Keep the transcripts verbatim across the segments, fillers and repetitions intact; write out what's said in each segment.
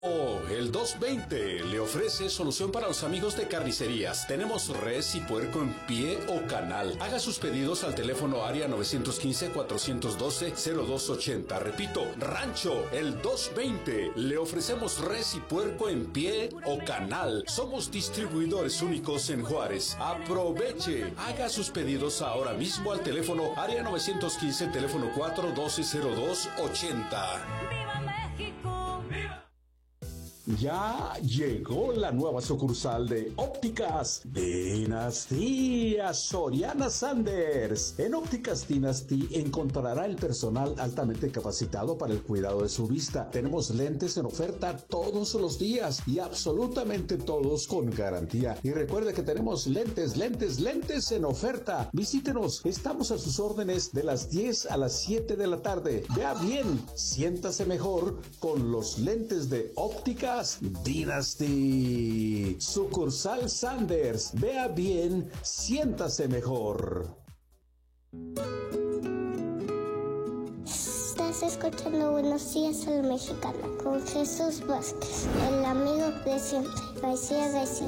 Oh, el doscientos veinte le ofrece solución para los amigos de carnicerías. Tenemos res y puerco en pie o canal. Haga sus pedidos al teléfono área nueve uno cinco, cuatro uno dos, cero dos ocho cero. Repito, Rancho, el doscientos veinte. Le ofrecemos res y puerco en pie o canal. Somos distribuidores únicos en Juárez. Aproveche. Haga sus pedidos ahora mismo al teléfono área nueve uno cinco, teléfono cuatro uno dos, cero dos ocho cero. ¡Viva México! ¡Viva! Ya llegó la nueva sucursal de Ópticas Dinastía Soriana Sanders. En Ópticas Dynasty encontrará el personal altamente capacitado para el cuidado de su vista. Tenemos lentes en oferta todos los días y absolutamente todos con garantía. Y recuerde que tenemos lentes, lentes, lentes en oferta. Visítenos, estamos a sus órdenes de las diez a las siete de la tarde. Vea bien, siéntase mejor con los lentes de Ópticas Dynasty. Sucursal Sanders. Vea bien, siéntase mejor. Estás escuchando Buenos Días al Mexicano con Jesús Vázquez, el amigo de siempre. García García.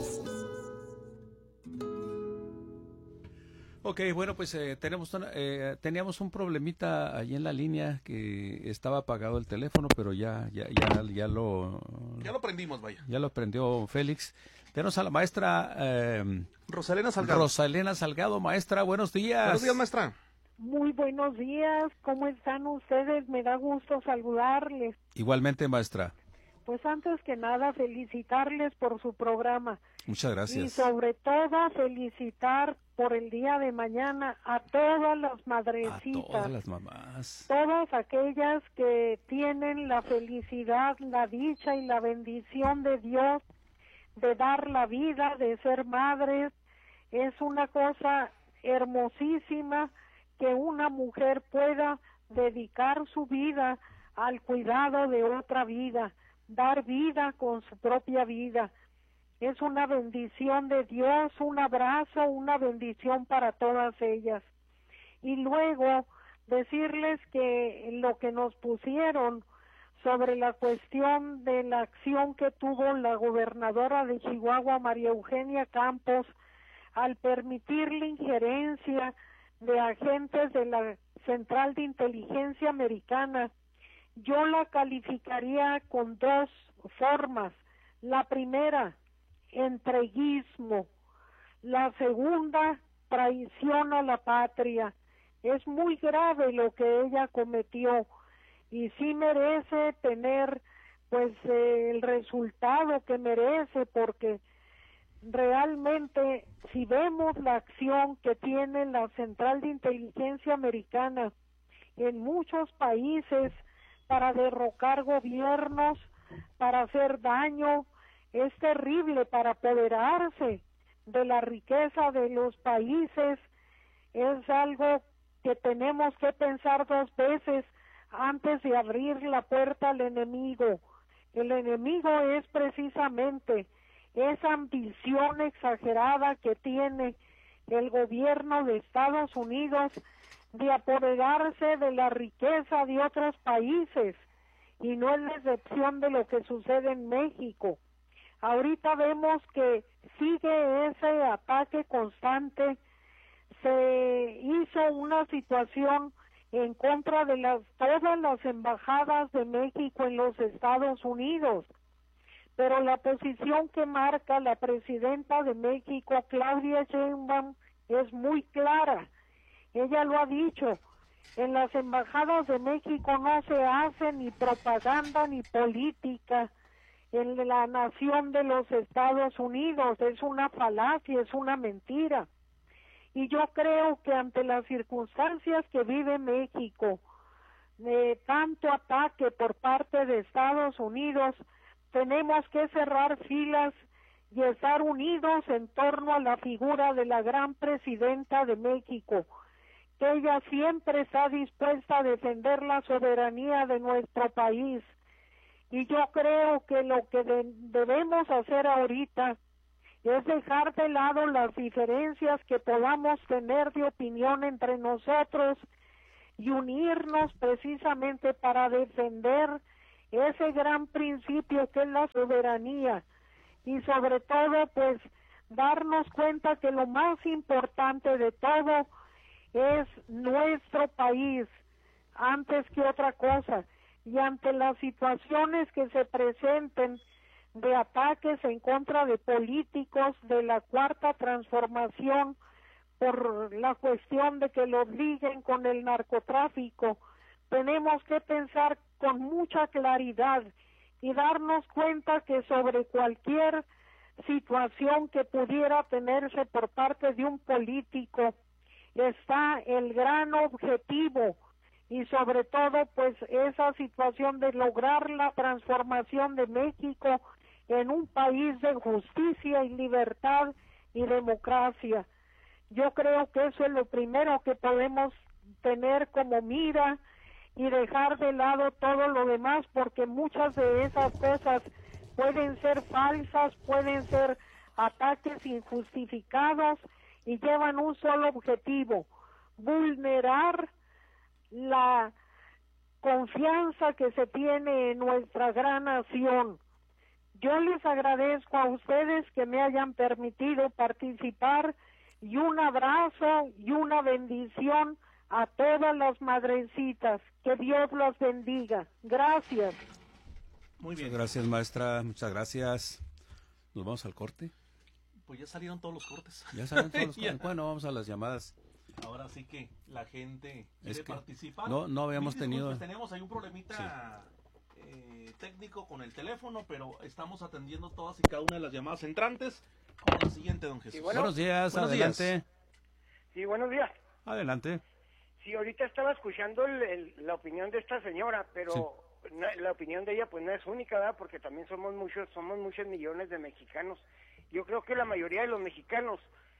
Ok, bueno, pues eh, tenemos una, eh, teníamos un problemita ahí en la línea que estaba apagado el teléfono, pero ya ya ya ya lo ya lo prendimos, vaya. Ya lo prendió Félix. Tenemos a la maestra eh, Rosalena Salgado. Rosalena Salgado, maestra, buenos días. Buenos días, maestra. Muy buenos días, ¿cómo están ustedes? Me da gusto saludarles. Igualmente, maestra. Pues antes que nada, felicitarles por su programa. Muchas gracias. Y sobre todo, felicitar por el día de mañana a todas las madrecitas. A todas las mamás. Todas aquellas que tienen la felicidad, la dicha y la bendición de Dios de dar la vida, de ser madres. Es una cosa hermosísima que una mujer pueda dedicar su vida al cuidado de otra vida, dar vida con su propia vida. Es una bendición de Dios, un abrazo, una bendición para todas ellas. Y luego decirles que lo que nos pusieron sobre la cuestión de la acción que tuvo la gobernadora de Chihuahua, María Eugenia Campos, al permitir la injerencia de agentes de la Central de Inteligencia Americana, yo la calificaría con dos formas. La primera, entreguismo. La segunda, traición a la patria. Es muy grave lo que ella cometió y sí merece tener pues eh, el resultado que merece, porque realmente si vemos la acción que tiene la Central de Inteligencia Americana en muchos países para derrocar gobiernos, para hacer daño, es terrible, para apoderarse de la riqueza de los países. Es algo que tenemos que pensar dos veces antes de abrir la puerta al enemigo. El enemigo es precisamente esa ambición exagerada que tiene el gobierno de Estados Unidos de apoderarse de la riqueza de otros países, y no es la excepción de lo que sucede en México. Ahorita vemos que sigue ese ataque constante. Se hizo una situación en contra de las todas las embajadas de México en los Estados Unidos, pero la posición que marca la presidenta de México, Claudia Sheinbaum, es muy clara. Ella lo ha dicho: en las embajadas de México no se hace ni propaganda ni política en la nación de los Estados Unidos. Es una falacia, es una mentira. Y yo creo que ante las circunstancias que vive México, de tanto ataque por parte de Estados Unidos, tenemos que cerrar filas y estar unidos en torno a la figura de la gran presidenta de México, que ella siempre está dispuesta a defender la soberanía de nuestro país. Y yo creo que lo que de- debemos hacer ahorita es dejar de lado las diferencias que podamos tener de opinión entre nosotros y unirnos precisamente para defender ese gran principio que es la soberanía, y sobre todo pues darnos cuenta que lo más importante de todo es nuestro país antes que otra cosa, y ante las situaciones que se presenten de ataques en contra de políticos de la cuarta transformación por la cuestión de que lo obliguen con el narcotráfico, tenemos que pensar con mucha claridad y darnos cuenta que sobre cualquier situación que pudiera tenerse por parte de un político está el gran objetivo, y sobre todo pues esa situación de lograr la transformación de México en un país de justicia y libertad y democracia. Yo creo que eso es lo primero que podemos tener como mira y dejar de lado todo lo demás, porque muchas de esas cosas pueden ser falsas, pueden ser ataques injustificados y llevan un solo objetivo: vulnerar la confianza que se tiene en nuestra gran nación. Yo les agradezco a ustedes que me hayan permitido participar, y un abrazo y una bendición a todas las madrecitas. Que Dios las bendiga. Gracias. Muy bien. Muchas gracias, maestra. Muchas gracias. Nos vamos al corte. Pues ya salieron todos los cortes. Ya salieron todos los cortes. Bueno, vamos a las llamadas. Ahora sí que la gente es quiere que participar. No, no habíamos tenido. Tenemos ahí un problemita sí. eh, técnico con el teléfono, pero estamos atendiendo todas y cada una de las llamadas entrantes. Con la siguiente, don Jesús. Sí, bueno, buenos días, buenos adelante. Días. Sí, buenos días. Adelante. Sí, ahorita estaba escuchando el, el, la opinión de esta señora, pero sí. no, la opinión de ella pues no es única, ¿verdad? Porque también somos muchos, somos muchos millones de mexicanos. Yo creo que la mayoría de los mexicanos,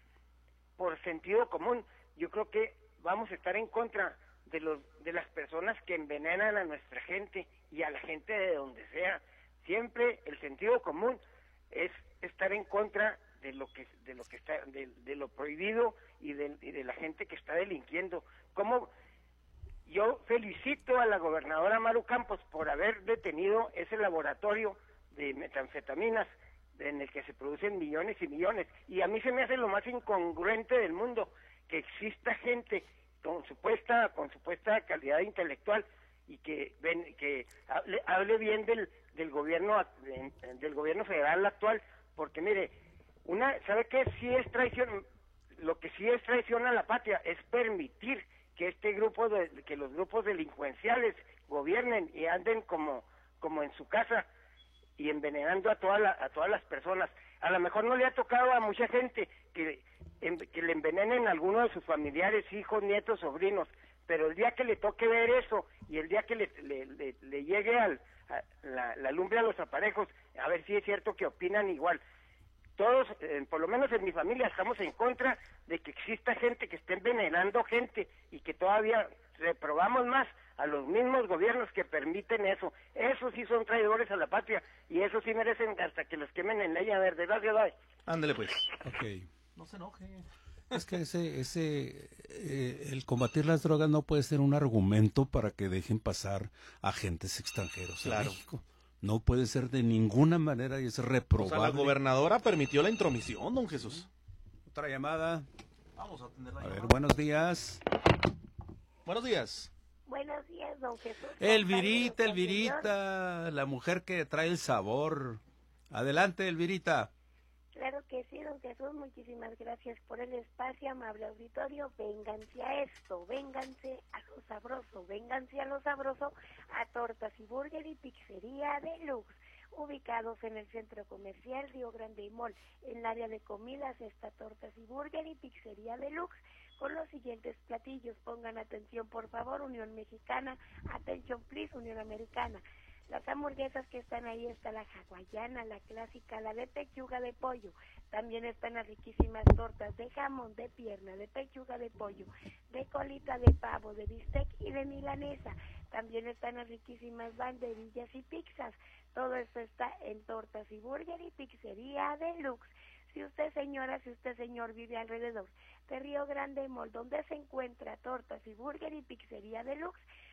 por sentido común, yo creo que vamos a estar en contra de los de las personas que envenenan a nuestra gente y a la gente de donde sea. Siempre el sentido común es estar en contra de lo que de lo que está de, de lo prohibido y de, y de la gente que está delinquiendo. Como yo felicito a la gobernadora Maru Campos por haber detenido ese laboratorio de metanfetaminas en el que se producen millones y millones, y a mí se me hace lo más incongruente del mundo que exista gente con supuesta con supuesta calidad intelectual y que ven que hable, hable bien del del gobierno del gobierno federal actual, porque mire, una sabe que sí es traición, lo que sí es traición a la patria es permitir que este grupo de que los grupos delincuenciales gobiernen y anden como como en su casa y envenenando a toda la, a todas las personas. A lo mejor no le ha tocado a mucha gente que en, que le envenenen a alguno de sus familiares, hijos, nietos, sobrinos, pero el día que le toque ver eso y el día que le, le, le, le llegue al, a, la, la lumbre a los aparejos, a ver si es cierto que opinan igual. Todos, eh, por lo menos en mi familia, estamos en contra de que exista gente que esté envenenando gente y que todavía reprobamos más a los mismos gobiernos que permiten eso. Esos sí son traidores a la patria y esos sí merecen hasta que los quemen en leña verde. Gracias, bye. Ándele pues. Ok. No se enoje. Es que ese, ese, eh, el combatir las drogas no puede ser un argumento para que dejen pasar agentes extranjeros claro. a México. No puede ser de ninguna manera y es reprobable. O sea, la gobernadora permitió la intromisión, don Jesús. Otra llamada. Vamos a atender la a llamada. ver, buenos días. Buenos días. Buenos días, don Jesús. Elvirita, Elvirita, la mujer que trae el sabor. Adelante, Elvirita. Claro que sí, don Jesús, muchísimas gracias por el espacio, amable auditorio. Vénganse a esto, vénganse a lo sabroso, vénganse a lo sabroso, a Tortas y Burger y Pizzería Deluxe, ubicados en el centro comercial Río Grande y Mall. En el área de comidas está Tortas y Burger y Pizzería Deluxe, con los siguientes platillos. Pongan atención, por favor, Unión Mexicana, attention please, Unión Americana. Las hamburguesas que están ahí está la hawaiana, la clásica, la de pechuga de pollo. También están las riquísimas tortas de jamón, de pierna, de pechuga de pollo, de colita de pavo, de bistec y de milanesa. También están las riquísimas banderillas y pizzas. Todo esto está en Tortas y Burger y Pizzería Deluxe. Si usted, señora, si usted, señor, vive alrededor de Río Grande Mall, donde se encuentra Tortas y Burger y Pizzería Deluxe,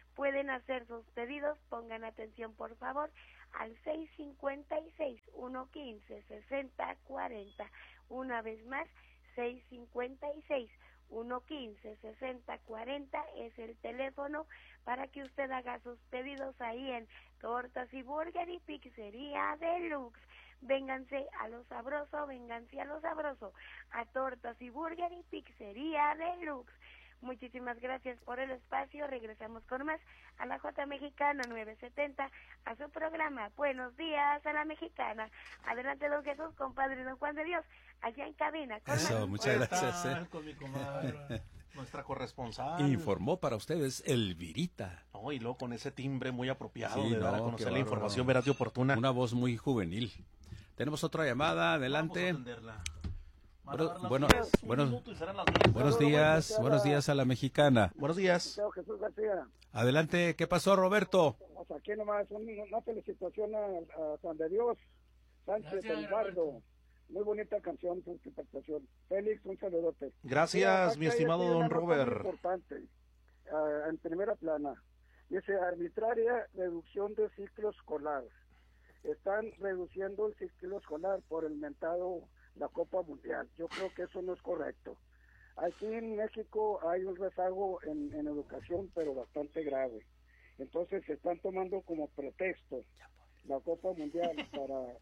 Pueden hacer sus pedidos, pongan atención por favor, al seis cinco seis, uno uno cinco, seis cero cuatro cero. Una vez más, seis cinco seis, uno uno cinco, seis cero cuatro cero es el teléfono para que usted haga sus pedidos ahí en Tortas y Burger y Pizzería Deluxe. Vénganse a lo sabroso, vénganse a lo sabroso, a Tortas y Burger y Pizzería Deluxe. Muchísimas gracias por el espacio. Regresamos con más a la J Mexicana nueve setenta, a su programa Buenos Días a la Mexicana. Adelante, don Jesús, compadre don Juan de Dios, allá en cabina. Con Eso, más. muchas gracias. Tal, eh. con mi comadre, nuestra corresponsal. Informó para ustedes Elvirita. No, y luego con ese timbre muy apropiado Sí, de dar a no, conocer qué la bárbaro. información veraz y oportuna. Una voz muy juvenil. Tenemos otra llamada, adelante. Vamos a atenderla. Van a Bueno, dar las bueno, diez, un buenos- minuto y serán las diez. Buenos días, buenos días a la mexicana. Buenos días. Chao, Jesús García. Adelante, ¿qué pasó, Roberto? Pues aquí nomás un- una felicitación a, a Juan de Dios Sánchez Gracias, Eduardo. Muy bonita canción su interpretación. Félix, un saludote. Gracias, Mira, mi acá estimado hay una don nota muy Robert. importante, ah, en primera plana. Dice, arbitraria reducción de ciclo escolar. Están reduciendo el ciclo escolar por el mentado la Copa Mundial. Yo creo que eso no es correcto. Aquí en México hay un rezago en, en educación, pero bastante grave. Entonces se están tomando como pretexto la Copa Mundial para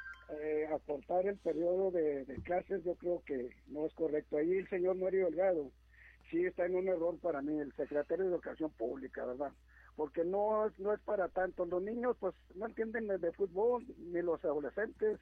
eh, acortar el periodo de, de clases. Yo creo que no es correcto. Ahí el señor Mario Delgado sí está en un error para mí, el secretario de Educación Pública, ¿verdad? Porque no es, no es para tanto. Los niños pues no entienden de, de fútbol, ni los adolescentes.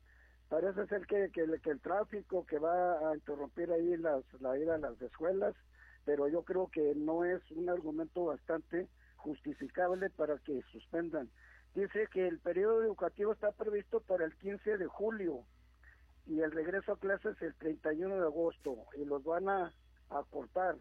Parece ser que, que, que el tráfico que va a interrumpir ahí las, la ida a las escuelas, pero yo creo que no es un argumento bastante justificable para que suspendan. Dice que el periodo educativo está previsto para el quince de julio y el regreso a clases el treinta y uno de agosto y los van a acortar.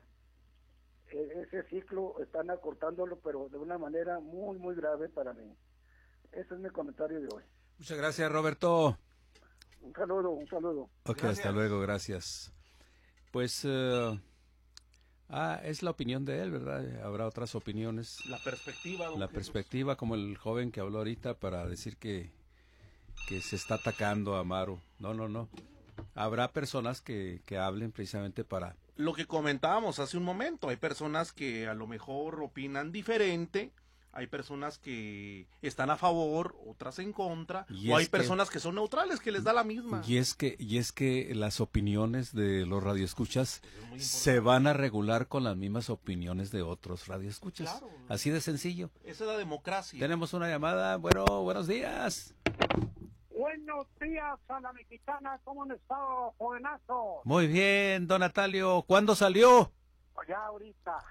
E- ese ciclo están acortándolo, pero de una manera muy, muy grave para mí. Ese es mi comentario de hoy. Muchas gracias, Roberto. Un saludo, un saludo. Ok, Gracias. hasta luego, gracias. Pues, eh, ah, es la opinión de él, ¿verdad? Habrá otras opiniones. La perspectiva, don La Jesús. perspectiva, como el joven que habló ahorita para decir que, que se está atacando a Amaro. No, no, no. Habrá personas que, que hablen precisamente para... Lo que comentábamos hace un momento, hay personas que a lo mejor opinan diferente, hay personas que están a favor, otras en contra, Y o es hay que- personas que son neutrales, que les da la misma. Y es que, y es que las opiniones de los radioescuchas Es muy se importante. van a regular con las mismas opiniones de otros radioescuchas. Claro. Así de sencillo. Esa es la democracia. Tenemos una llamada. Bueno, buenos días. Buenos días a la mexicana, ¿cómo han estado, jovenazo? Muy bien, don Natalio. ¿Cuándo salió? Ya ahorita.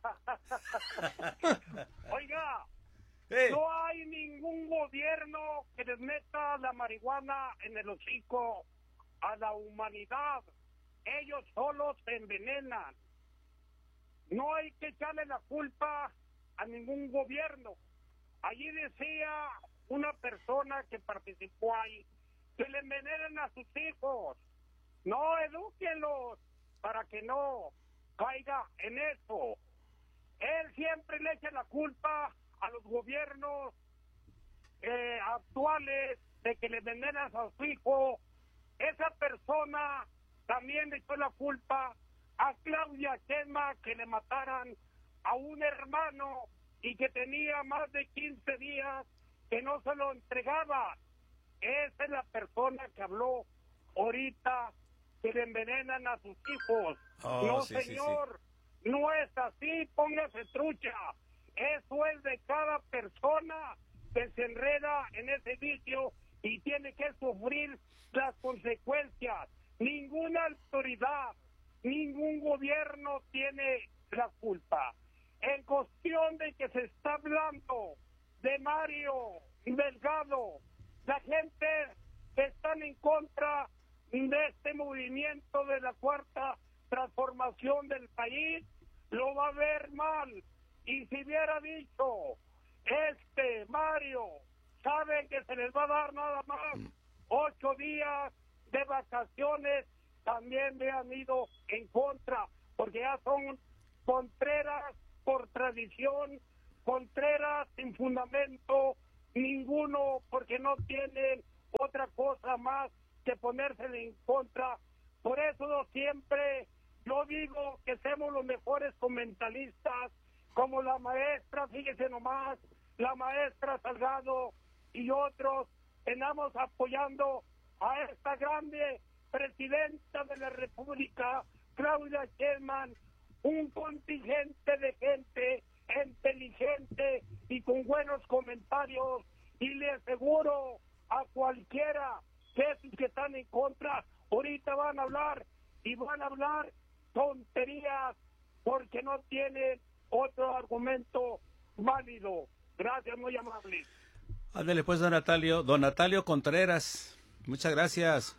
Oiga, Eh, no hay ningún gobierno que les meta la marihuana en el hocico a la humanidad. Ellos solos se envenenan. No hay que echarle la culpa a ningún gobierno. Allí decía una persona que participó ahí que le envenenen a sus hijos. No, edúquenlos para que no caiga en eso. Él siempre le echa la culpa a los gobiernos eh, actuales de que le envenenan a su hijo. Esa persona también le echó la culpa a Claudia Sheinbaum que le mataran a un hermano y que tenía más de quince días que no se lo entregaba. Esa es la persona que habló ahorita que le envenenan a sus hijos. Oh, no, sí, sí, sí. señor, no es así, póngase trucha. Eso es de cada persona que se enreda en ese vicio y tiene que sufrir las consecuencias. Ninguna autoridad, ningún gobierno tiene la culpa. En cuestión de que se está hablando de Mario Delgado, la gente que están en contra de este movimiento de la cuarta transformación del país, lo va a ver mal. Y si hubiera dicho, este Mario, saben que se les va a dar nada más ocho días de vacaciones, también me han ido en contra, porque ya son contreras por tradición Contreras sin fundamento ninguno, porque no tienen otra cosa más que ponerse en contra. Por eso siempre yo digo que somos los mejores comentaristas, como la maestra, fíjese nomás, la maestra Salgado y otros, estamos apoyando a esta grande presidenta de la República, Claudia Sheinbaum, un contingente de gente inteligente y con buenos comentarios, y le aseguro a cualquiera que esos que están en contra ahorita van a hablar y van a hablar tonterías porque no tienen otro argumento válido. Gracias, muy amable. Ándale pues, don Natalio, don Natalio Contreras, muchas gracias.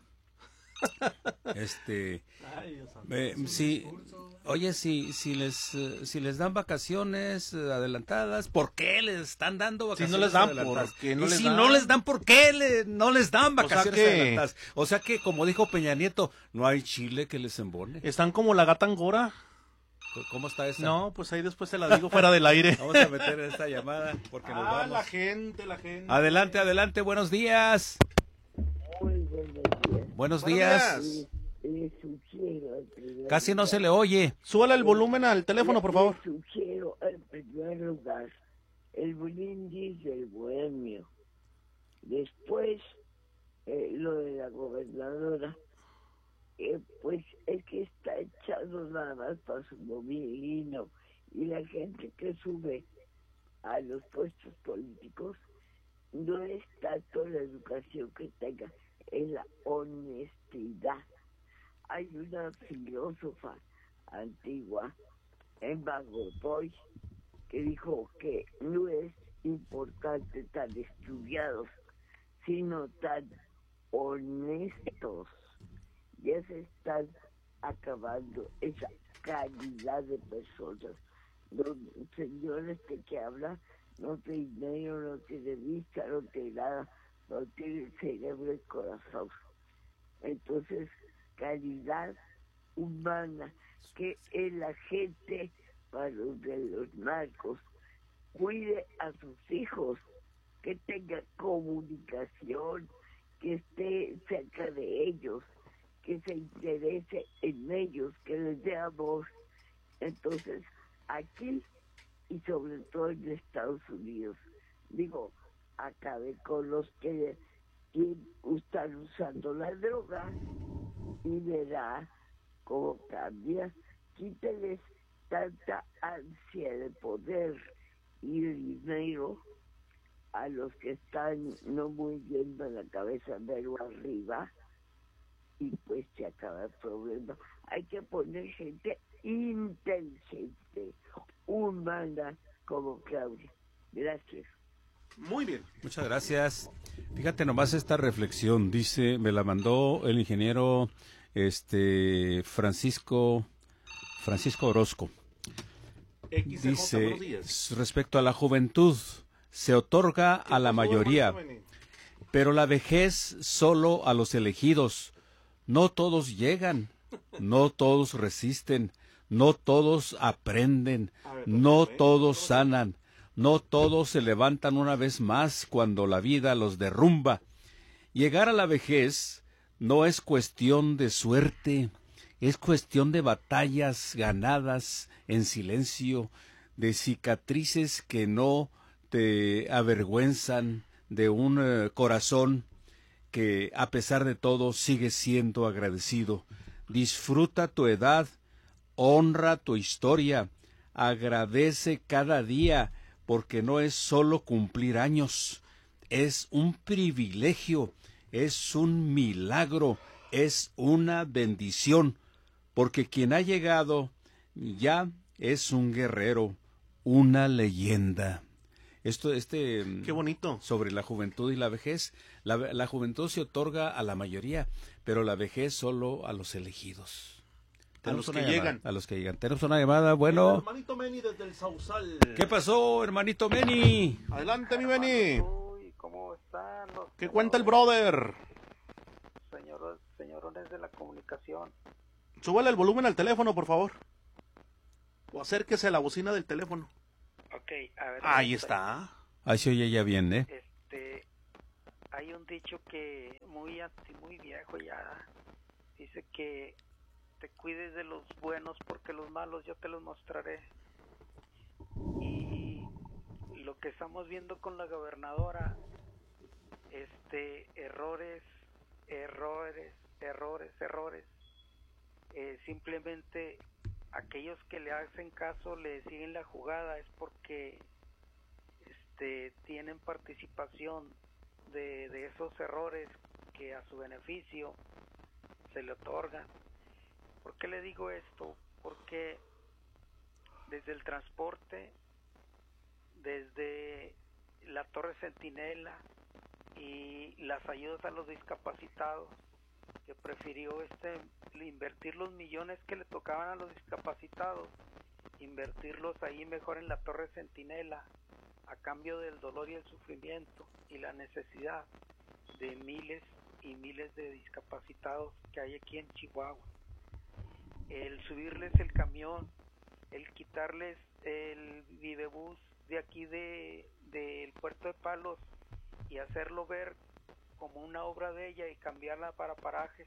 Este, Ay, eh, si, oye, si, si les, eh, si les dan vacaciones eh, adelantadas, ¿por qué les están dando vacaciones Si no les dan, adelantadas? ¿por qué no y les si dan? no les dan, ¿por qué le, no les dan O sea vacaciones que- adelantadas? O sea que, como dijo Peña Nieto, no hay chile que les embone. Están como la gata angora. ¿Cómo está esa? No, pues ahí después se la digo fuera del aire. Vamos a meter esta llamada porque nos Ah, vamos. la gente, la gente. Adelante, adelante, buenos días. Muy buenos días. Buenos Buenos días. días. Le sugiero en primer Casi no lugar- se le oye. Súbale el volumen al teléfono, por favor. Le sugiero en primer lugar el brindis del bohemio. Después, eh, lo de la gobernadora. Eh, pues es que está echado nada más para su movilino. Y la gente que sube a los puestos políticos no es tanto la educación que tenga, es la honestidad. Hay una filósofa antigua, Emma Godoy, que dijo que no es importante tan estudiados, sino tan honestos. Ya se están acabando esa calidad de personas. Los señores de que hablan no tienen dinero, no tienen vista, no tienen nada, no tienen cerebro y corazón. Entonces, calidad humana, que es la gente para los de los narcos, cuide a sus hijos, que tenga comunicación, que esté cerca de ellos, que se interese en ellos, que les dé amor. Entonces, aquí y sobre todo en Estados Unidos, digo, acabe con los que están usando la droga y verá cómo cambia. Quíteles tanta ansia de poder y de dinero a los que están no muy bien de la cabeza, pero arriba, y pues se acaba el problema. Hay que poner gente inteligente, humana, como Claudia. Gracias. Muy bien. Muchas gracias. Fíjate nomás esta reflexión, dice, me la mandó el ingeniero este Francisco Francisco Orozco. X C J, Dice, buenos días. respecto a la juventud, se otorga a la mayoría, pero la vejez solo a los elegidos. No todos llegan, no todos resisten, no todos aprenden, no todos sanan, no todos se levantan una vez más cuando la vida los derrumba. Llegar a la vejez no es cuestión de suerte, es cuestión de batallas ganadas en silencio, de cicatrices que no te avergüenzan, de un eh, corazón que a pesar de todo sigue siendo agradecido. Disfruta tu edad, honra tu historia, agradece cada día, porque no es solo cumplir años, es un privilegio, es un milagro, es una bendición, porque quien ha llegado ya es un guerrero, una leyenda. Esto, este, qué bonito. Sobre la juventud y la vejez. La, la juventud se otorga a la mayoría, pero la vejez solo a los elegidos. A los que llamada, llegan. A los que llegan. Tenemos una llamada, bueno. El hermanito Meni desde el Sausal. ¿Qué pasó, hermanito Meni? Adelante, mi Meni. Uy, ¿cómo están los ¿Qué cuenta el brother? señores, señorones de la comunicación? Súbale el volumen al teléfono, por favor. O acérquese a la bocina del teléfono. Ok, a ver. Ahí está. Ahí se oye ya bien, ¿eh? Este, hay un dicho que muy anti, muy viejo ya, dice que te cuides de los buenos porque los malos yo te los mostraré. Y lo que estamos viendo con la gobernadora, este, errores, errores, errores, errores. Eh, simplemente aquellos que le hacen caso, le siguen la jugada, es porque este, tienen participación de, de esos errores que a su beneficio se le otorgan. ¿Por qué le digo esto? Porque desde el transporte, desde la Torre Centinela y las ayudas a los discapacitados, que prefirió este invertir los millones que le tocaban a los discapacitados, invertirlos ahí mejor en la Torre Centinela, a cambio del dolor y el sufrimiento y la necesidad de miles y miles de discapacitados que hay aquí en Chihuahua. El subirles el camión, el quitarles el vivebús de aquí de del Puerto de Palos y hacerlo ver como una obra de ella y cambiarla para parajes.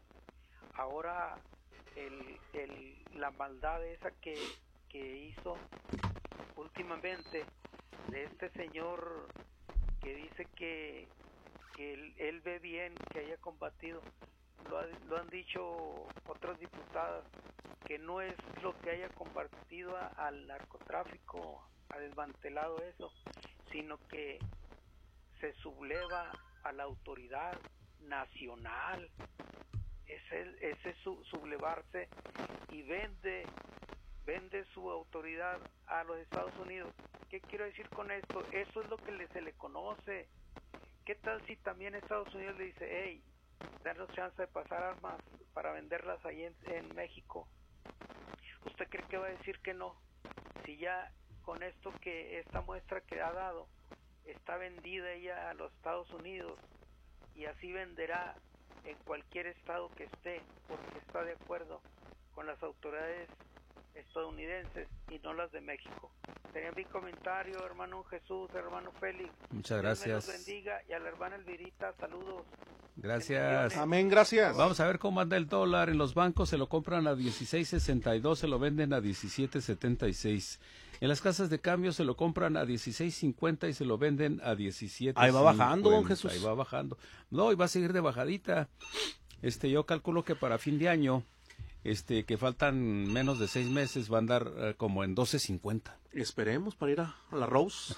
Ahora el, el, la maldad esa que, que hizo últimamente de este señor que dice que, que él, él ve bien que haya combatido, lo, ha, lo han dicho otras diputadas, que no es lo que haya combatido a, al narcotráfico, ha desmantelado eso, sino que se subleva a la autoridad nacional. Ese, ese es su, sublevarse, y vende vende su autoridad a los Estados Unidos. ¿Qué quiero decir con esto? Eso es lo que le, se le conoce. ¿Qué tal si también Estados Unidos le dice, hey, danos chance de pasar armas para venderlas ahí en, en México? ¿Usted cree que va a decir que no? Si ya con esto, que esta muestra que ha dado, está vendida ella a los Estados Unidos, y así venderá en cualquier estado que esté, porque está de acuerdo con las autoridades estadounidenses y no las de México. Sería mi comentario, hermano Jesús, hermano Félix. Muchas Dios me gracias. los bendiga, y a la hermana Elvirita, saludos. Gracias. Amén, gracias. Vamos a ver cómo anda el dólar. En los bancos se lo compran a dieciséis sesenta y dos, se lo venden a diecisiete setenta y seis. En las casas de cambio se lo compran a dieciséis cincuenta y se lo venden a diecisiete. Ahí va bajando, don Jesús. Ahí va bajando. No, y va a seguir de bajadita. Este, yo calculo que para fin de año, este, que faltan menos de seis meses, va a andar uh, como en doce cincuenta. Esperemos para ir a, a la Rose.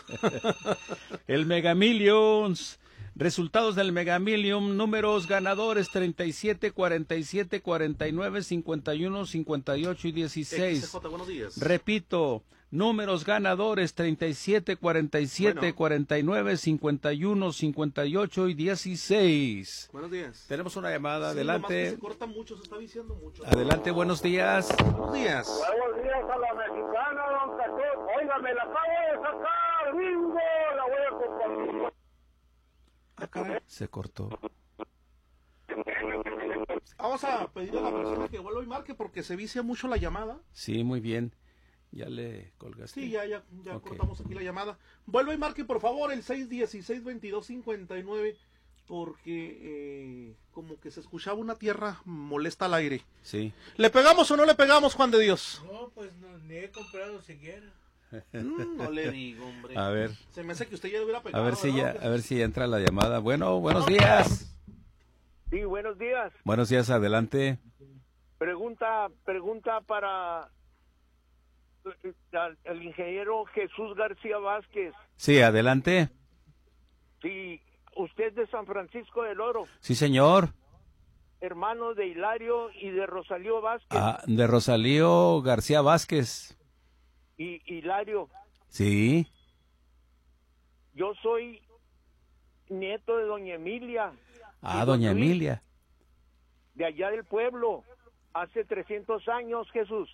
El Mega Millions. Resultados del Mega Million, números ganadores treinta y siete, cuarenta y siete, cuarenta y nueve, cincuenta y uno, cincuenta y ocho y dieciséis. X C J, buenos días. Repito, números ganadores treinta y siete, cuarenta y siete, bueno. cuarenta y nueve, cincuenta y uno, cincuenta y ocho y dieciséis. Buenos días. Tenemos una llamada, sí, adelante. Se corta mucho, se está viciando mucho. Adelante, buenos días. Buenos días. Buenos días a la mexicana, don Jesús. Oiga, me la acabo de sacar, bingo, la voy a compartir. Se cortó. Vamos a pedirle a la persona que vuelva y marque porque se vicia mucho la llamada. Sí, muy bien. Ya le colgaste. Sí, ya, ya, ya okay. cortamos aquí la llamada. Vuelva y marque, por favor, el seis dieciséis, veintidós cincuenta y nueve, porque eh, como que se escuchaba una tierra molesta al aire. Sí. ¿Le pegamos o no le pegamos, Juan de Dios? No, pues no, ni he comprado siquiera. Mm, no le digo, hombre. A ver. Se me hace que usted ya le hubiera pegado. A ver si ¿verdad? ya, a ver si ya entra la llamada. Bueno, buenos días. Sí, buenos días. Buenos días, adelante. Pregunta, pregunta para el ingeniero Jesús García Vázquez. Sí, adelante. Sí, usted es de San Francisco del Oro. Sí, señor. Hermano de Hilario y de Rosalío Vázquez. Ah, de Rosalío García Vázquez. Y Hilario. Sí. Yo soy nieto de doña Emilia. Ah, doña Luis, Emilia. De allá del pueblo, hace trescientos años, Jesús.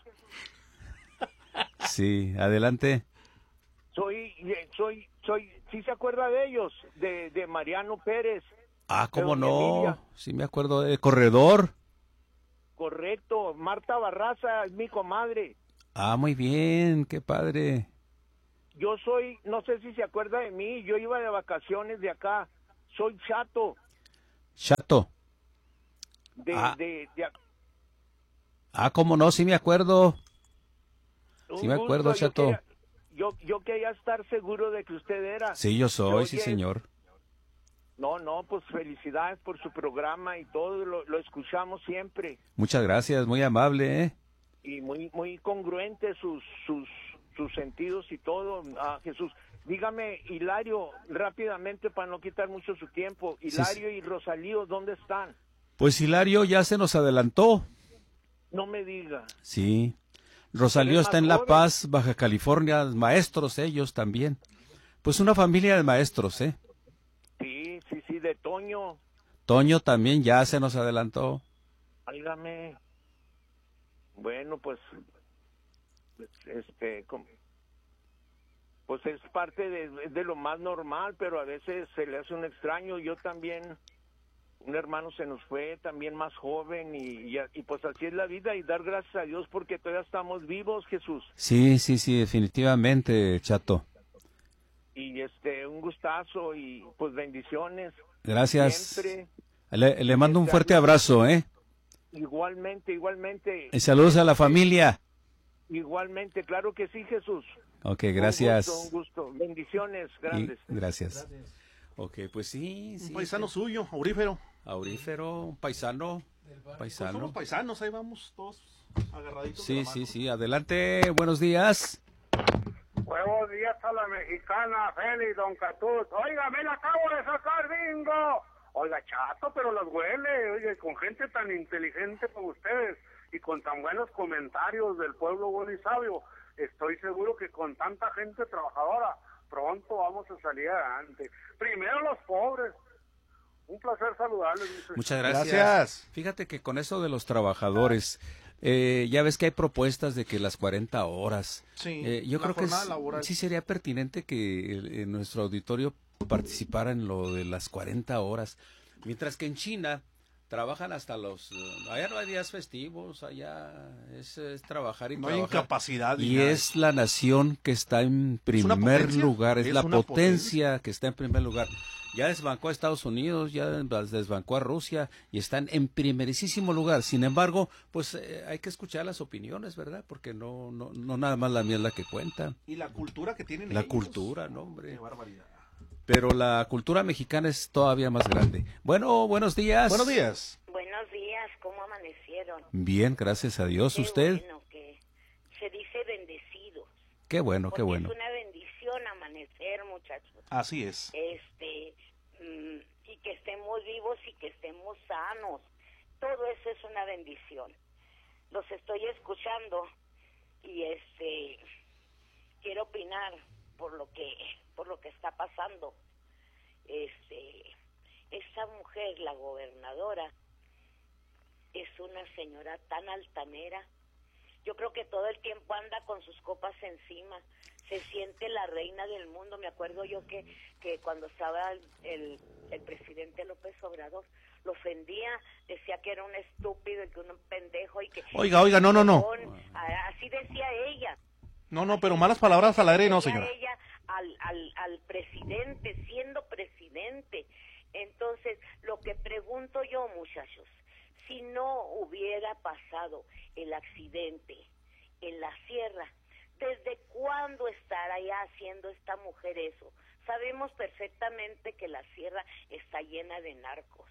Sí, adelante. Soy, soy, soy, ¿sí se acuerda de ellos? De, de Mariano Pérez. Ah, ¿cómo no? Emilia. Sí me acuerdo de Corredor. Correcto, Marta Barraza es mi comadre. Ah, muy bien, qué padre. yo soy, no sé si se acuerda de mí, yo iba de vacaciones de acá, soy Chato. Chato. De, Ah. de, de, Ah, cómo no, sí me acuerdo. un Sí me acuerdo, gusto, yo Chato. quería- Yo, yo quería estar seguro de que usted era. Sí, yo soy, Yo sí, oye- señor. No, no, pues felicidades por su programa y todo, lo, lo escuchamos siempre. Muchas gracias, muy amable, ¿eh? Y muy muy congruente sus sus sus sentidos y todo. Ah, Jesús, dígame, Hilario, rápidamente para no quitar mucho su tiempo. Sí, Hilario y Rosalío, ¿dónde están? Pues Hilario ya se nos adelantó. No me diga. Sí. Rosalío Eres está más en La joven. Paz, Baja California, maestros ellos también. Pues una familia de maestros, ¿eh? Sí, sí, sí, de Toño. Toño también ya se nos adelantó. Álgame. Bueno, pues, este, com- pues es parte de, de lo más normal, pero a veces se le hace un extraño. Yo también, un hermano se nos fue, también más joven, y, y, y pues así es la vida, y dar gracias a Dios porque todavía estamos vivos, Jesús. Sí, sí, sí, definitivamente, Chato. Y este, un gustazo y pues bendiciones. Gracias. Siempre. Le, le mando un fuerte abrazo, ¿eh? Igualmente, igualmente. Y saludos a la familia. Igualmente, claro que sí, Jesús. Ok, gracias. Un gusto, un gusto. Bendiciones grandes. Y- gracias. Ok, pues sí, sí. Un paisano sí. suyo, aurífero. Aurífero, un paisano. Pues Paisano. somos paisanos, ahí vamos todos agarraditos. de Sí, la sí, mano. sí. Adelante, buenos días. Buenos días a la mexicana, Félix, don Catut. Oiga, me la acabo de sacar, bingo. Oiga, Chato, pero las huele. Oye, con gente tan inteligente como ustedes y con tan buenos comentarios del pueblo bueno y sabio, estoy seguro que con tanta gente trabajadora, pronto vamos a salir adelante. Primero los pobres. Un placer saludarles. dice. Muchas gracias. Fíjate que con eso de los trabajadores, eh, ya ves que hay propuestas de que las cuarenta horas. Sí, Eh, yo la creo que jornada es- laboral. sí sería pertinente que el- en nuestro auditorio participara en lo de las cuarenta horas. Mientras que en China trabajan hasta los... eh, allá no hay días festivos, allá es, es trabajar y No hay trabajar. incapacidad ni Y nada. es la nación que está en ¿Es una primer potencia? lugar, es, ¿Es la una potencia que está en primer lugar. Ya desbancó a Estados Unidos, ya desbancó a Rusia y están en primerísimo lugar. Sin embargo, pues eh, hay que escuchar las opiniones, ¿verdad? Porque no, no, no nada más la mía es la que cuenta. Y la cultura que tienen La ellos. cultura, no, hombre. Qué barbaridad. Pero la cultura mexicana es todavía más grande. Bueno, buenos días. Buenos días. Buenos días, ¿cómo amanecieron? Bien, gracias a Dios. Qué ¿Usted? bueno que se dice bendecidos. Qué bueno, qué porque bueno. Es una bendición amanecer, muchachos. Así es. Este, mm, y que estemos vivos y que estemos sanos. Todo eso es una bendición. Los estoy escuchando y este quiero opinar por lo que por lo que está pasando. Este, esa mujer, la gobernadora, es una señora tan altanera. Yo creo que todo el tiempo anda con sus copas encima. Se siente la reina del mundo. Me acuerdo yo que, que cuando estaba el, el, el presidente López Obrador, lo ofendía, decía que era un estúpido y que un pendejo y que... Oiga, oiga, no, no, no. Así decía ella. No, no, pero malas palabras al aire no, Decía señora. ella al, al, al presidente, siendo presidente. Entonces, lo que pregunto yo, muchachos, si no hubiera pasado el accidente en la sierra, ¿desde cuándo estará ya haciendo esta mujer eso? Sabemos perfectamente que la sierra está llena de narcos.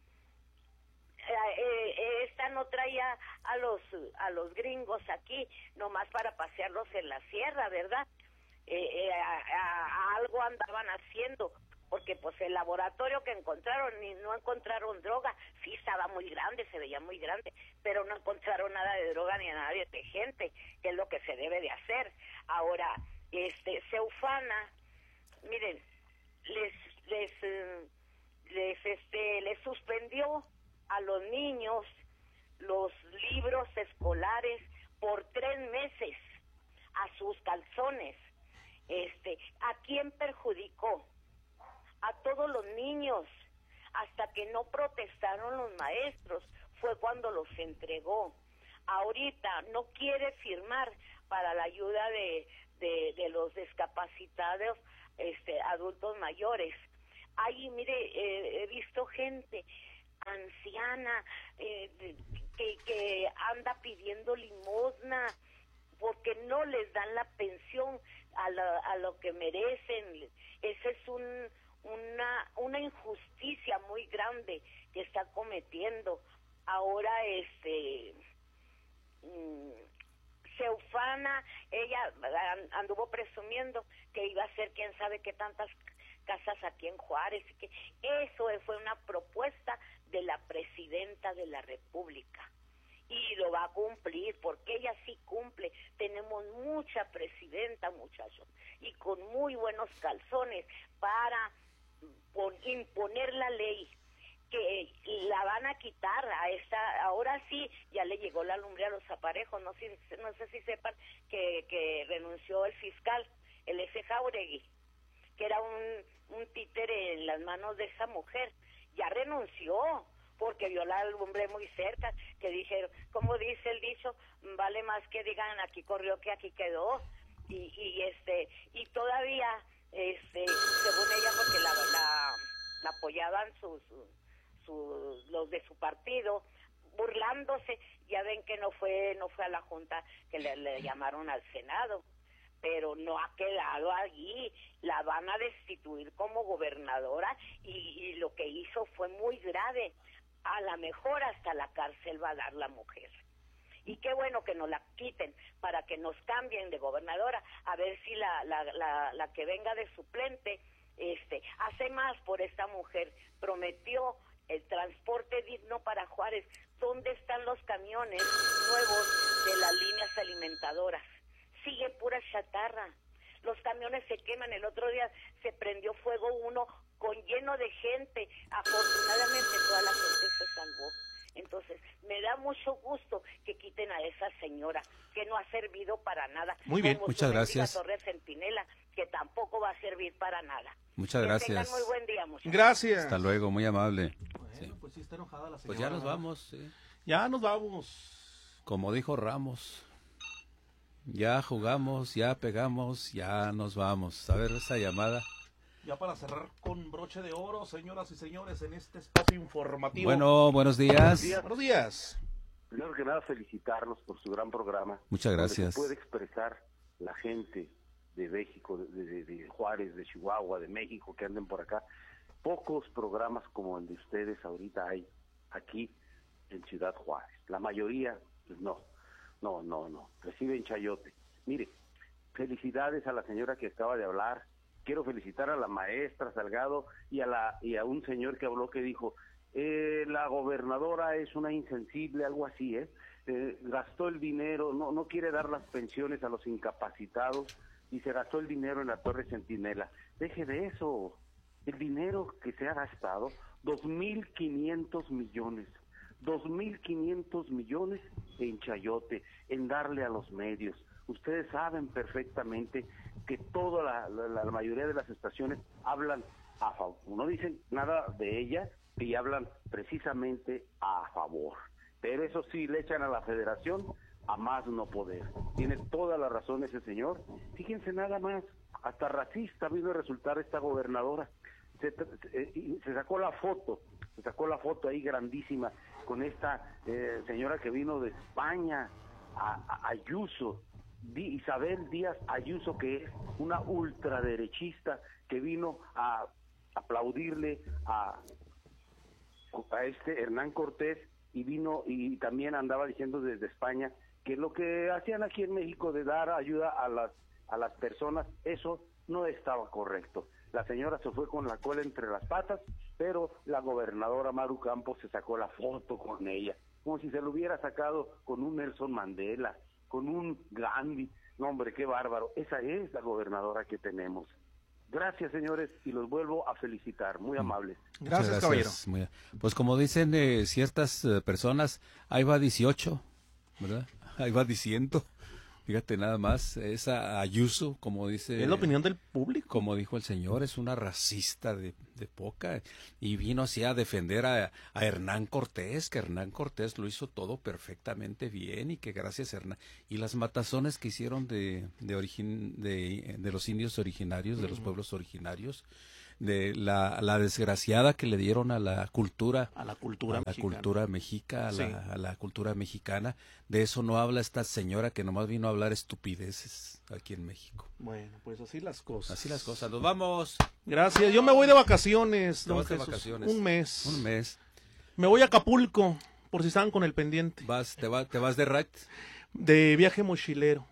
Eh, eh, esta no traía a los a los gringos aquí nomás para pasearlos en la sierra, ¿verdad? Eh, eh, a, a- a algo andaban haciendo, porque pues el laboratorio que encontraron, ni no encontraron droga. Sí estaba muy grande, se veía muy grande, pero no encontraron nada de droga ni nada de gente, que es lo que se debe de hacer. Ahora, este, se ufana, miren, les les eh, les este les suspendió a los niños los libros escolares por tres meses, a sus calzones. Este, ¿a quién perjudicó? A todos los niños. Hasta que no protestaron los maestros fue cuando los entregó. ahorita no quiere firmar para la ayuda de, de, de los discapacitados, este, adultos mayores. Ay, mire, eh, he visto gente anciana eh, que, que anda pidiendo limosna porque no les dan la pensión a, la, a lo que merecen. Esa es un, una, una injusticia muy grande que está cometiendo. Ahora, este, mmm, Seufana, ella anduvo presumiendo que iba a hacer quién sabe qué tantas casas aquí en Juárez, y que eso fue una propuesta de la presidenta de la República y lo va a cumplir porque ella sí cumple. Tenemos mucha presidenta, muchachos, y con muy buenos calzones para por imponer la ley, que la van a quitar a esta, ahora sí ya le llegó la lumbre a los aparejos. No sé, no sé si sepan que, que renunció el fiscal, el F. Jauregui, que era un, un títere en las manos de esa mujer. Ya renunció porque vio la lumbre muy cerca, que dijeron, como dice el dicho, vale más que digan aquí corrió que aquí quedó. Y, y este y todavía este según ella, porque la, la, la apoyaban sus, sus los de su partido, burlándose. Ya ven que no fue no fue a la junta, que le, le llamaron al Senado, pero no ha quedado allí. La van a destituir como gobernadora y, y lo que hizo fue muy grave. A lo mejor hasta la cárcel va a dar la mujer. Y qué bueno que nos la quiten para que nos cambien de gobernadora, a ver si la, la, la, la que venga de suplente este, hace más por esta mujer. Prometió el transporte digno para Juárez. ¿Dónde están los camiones nuevos de las líneas alimentadoras? Sigue pura chatarra. Los camiones se queman. El otro día se prendió fuego uno con lleno de gente. Afortunadamente toda la gente se salvó. Entonces, me da mucho gusto que quiten a esa señora, que no ha servido para nada. Muy bien, como muchas su gracias. Torre Centinela, que tampoco va a servir para nada. Muchas que gracias. Tengan muy buen día, muchachos. Gracias. Hasta luego, muy amable. Bueno, Sí. pues sí está enojada la señora. Pues ya nos ¿verdad? vamos, sí. Ya nos vamos. Como dijo Ramos, ya jugamos, ya pegamos, ya nos vamos. A ver esa llamada. Ya para cerrar con broche de oro, señoras y señores, en este espacio informativo. Bueno, buenos días. Buenos días. Primero que nada, felicitarlos por su gran programa. Muchas gracias. Donde se puede expresar la gente de México, de, de, de Juárez, de Chihuahua, de México, que anden por acá. Pocos programas como el de ustedes ahorita hay aquí en Ciudad Juárez. La mayoría, pues no, no, no, no. Reciben chayote. Mire, felicidades a la señora que acaba de hablar. Quiero felicitar a la maestra Salgado y a la y a un señor que habló que dijo, eh, la gobernadora es una insensible, algo así, ¿eh? eh gastó el dinero, no no quiere dar las pensiones a los incapacitados y se gastó el dinero en la Torre Centinela. Deje de eso, el dinero que se ha gastado, dos mil quinientos millones, dos mil quinientos millones en chayote, en darle a los medios. Ustedes saben perfectamente que toda la, la, la mayoría de las estaciones hablan a favor, no dicen nada de ella y hablan precisamente a favor, pero eso sí, le echan a la federación a más no poder. Tiene toda la razón ese señor. Fíjense nada más, hasta racista vino a resultar esta gobernadora. Se, se, se sacó la foto, se sacó la foto ahí grandísima con esta eh, señora que vino de España, a, a Ayuso, Isabel Díaz Ayuso, que es una ultraderechista que vino a aplaudirle a, a este Hernán Cortés y vino y también andaba diciendo desde España que lo que hacían aquí en México de dar ayuda a las a las personas, eso no estaba correcto. La señora se fue con la cola entre las patas, pero la gobernadora Maru Campos se sacó la foto con ella, como si se lo hubiera sacado con un Nelson Mandela, con un Gandhi. No, hombre, qué bárbaro. Esa es la gobernadora que tenemos. Gracias, señores, y los vuelvo a felicitar. Muy amables. Gracias, caballero. Muy, pues como dicen eh, ciertas eh, personas, ahí va dieciocho, ¿verdad? Ahí va diciendo. Fíjate nada más, esa Ayuso, como dice... Es la opinión del público. Como dijo el señor, es una racista de, de poca. Y vino así a defender a, a Hernán Cortés, que Hernán Cortés lo hizo todo perfectamente bien y que gracias a Hernán... Y las matazones que hicieron de, de, origin, de, de los indios originarios, de los pueblos originarios, de la, la desgraciada que le dieron a la cultura, a la cultura, a la mexicana. cultura mexica, a, Sí. la, a la cultura mexicana. De eso no habla esta señora que nomás vino a hablar estupideces aquí en México. Bueno, pues así las cosas. Así las cosas. Nos vamos. Gracias. Yo me voy de vacaciones, Te don vas de Jesús. vacaciones. Un mes. Un mes. Me voy a Acapulco, por si estaban con el pendiente. Vas, te, va, te vas de ride. De viaje mochilero.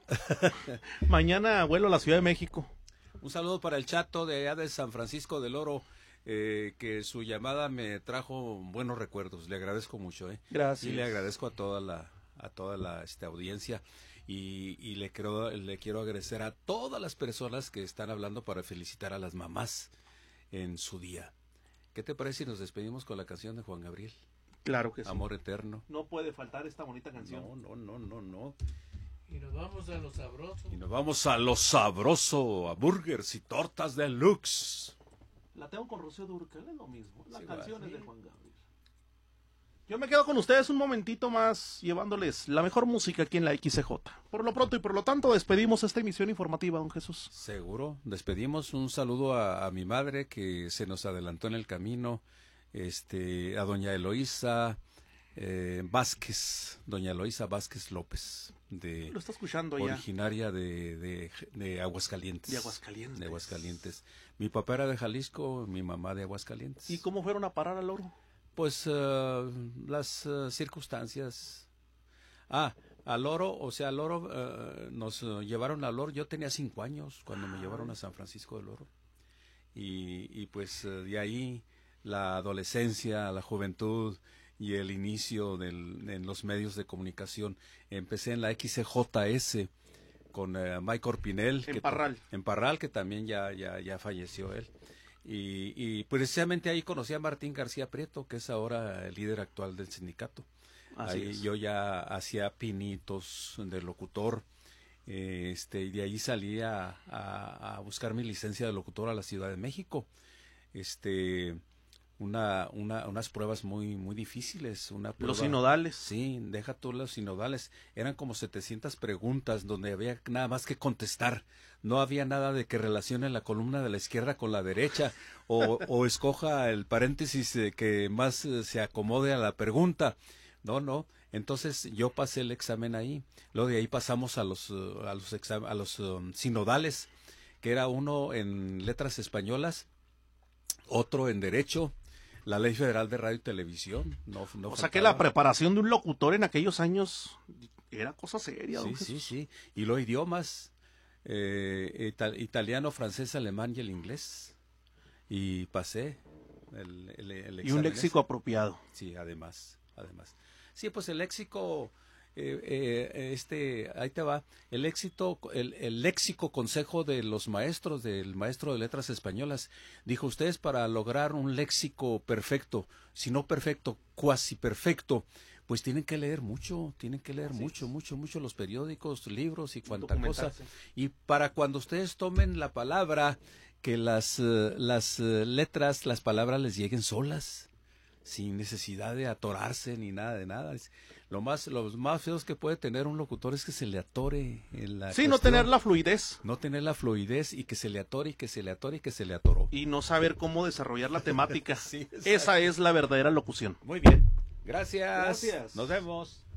Mañana vuelo a la Ciudad de México. Un saludo para el Chato de allá de San Francisco del Oro, eh, que su llamada me trajo buenos recuerdos. Le agradezco mucho, ¿eh? Gracias. Y le agradezco a toda la, a toda la este, audiencia. Y, y le, quiero, le quiero agradecer a todas las personas que están hablando para felicitar a las mamás en su día. ¿Qué te parece si nos despedimos con la canción de Juan Gabriel? Claro que sí. Amor Eterno. No puede faltar esta bonita canción. No, no, no, no, no. Y nos vamos a lo sabroso. Y nos vamos a lo sabroso, a burgers y tortas deluxe. La tengo con Rocío Dúrcal, es lo mismo. La Sí, canción va, es sí. de Juan Gabriel. Yo me quedo con ustedes un momentito más, llevándoles la mejor música aquí en la X C J. Por lo pronto y por lo tanto, despedimos esta emisión informativa, don Jesús. Seguro. Despedimos. Un saludo a, a mi madre que se nos adelantó en el camino, este, a doña Eloísa eh, Vázquez, doña Eloísa Vázquez López, de Lo está escuchando ya. originaria de, de, de Aguascalientes. De Aguascalientes. De Aguascalientes. Mi papá era de Jalisco, mi mamá de Aguascalientes. ¿Y cómo fueron a parar al oro? Pues uh, las uh, circunstancias. Ah, al oro, o sea, al oro, uh, nos uh, llevaron al oro. Yo tenía cinco años cuando me llevaron a San Francisco del Oro. Y, y pues uh, de ahí la adolescencia, la juventud y el inicio del, en los medios de comunicación. Empecé en la X C J S con uh, Mike Orpinel. En que Parral. En Parral, que también ya, ya, ya falleció él. Y, y precisamente ahí conocí a Martín García Prieto, que es ahora el líder actual del sindicato. Así Ahí es. yo ya hacía pinitos de locutor, eh, este, y de ahí salí a, a, a buscar mi licencia de locutor a la Ciudad de México. Este, una, una, unas pruebas muy, muy difíciles. Una prueba, Los sinodales. Sí, deja tú los sinodales. Eran como setecientas preguntas donde había nada más que contestar. No había nada de que relacione la columna de la izquierda con la derecha o, o escoja el paréntesis eh, que más eh, se acomode a la pregunta. No, no. Entonces yo pasé el examen ahí. Luego de ahí pasamos a los, uh, a los, exam a los um, sinodales, que era uno en letras españolas, otro en derecho, la Ley Federal de Radio y Televisión. No, no O sea que faltaba. la preparación de un locutor en aquellos años era cosa seria, don Sí, sí, Jesús. sí. Y los idiomas, eh, ita- italiano, francés, alemán y el inglés. Y pasé el, el, el Y un examen léxico ese. apropiado. Sí, además, además. Sí, pues el léxico, eh, eh, este, ahí te va, el éxito, el, el léxico consejo de los maestros, del maestro de letras españolas, dijo: ustedes para lograr un léxico perfecto, si no perfecto, cuasi perfecto, pues tienen que leer mucho, tienen que leer Así mucho, es. mucho, mucho los periódicos, libros y cuanta cosa. Documentarse. Y para cuando ustedes tomen la palabra, que las, eh, las eh, letras, las palabras les lleguen solas, sin necesidad de atorarse ni nada de nada. Es- Lo más, los más feos que puede tener un locutor es que se le atore en la Sí, no cuestión. tener la fluidez. No tener la fluidez y que se le atore y que se le atore y que se le atoró. Y no saber cómo desarrollar la temática. Sí, exacto. Esa es la verdadera locución. Muy bien. Gracias. Gracias. Nos vemos.